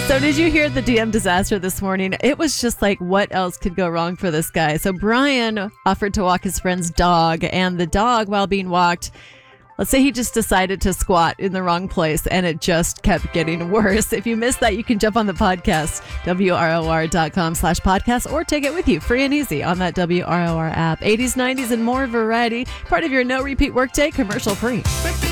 So did you hear the DM disaster this morning? It was just like, what else could go wrong for this guy? So Brian offered to walk his friend's dog, and the dog, while being walked, let's say he just decided to squat in the wrong place, and it just kept getting worse. If you missed that, you can jump on the podcast, WROR.com/podcast, or take it with you free and easy on that WROR app. 80s, 90s, and more variety. Part of your no repeat workday, commercial free.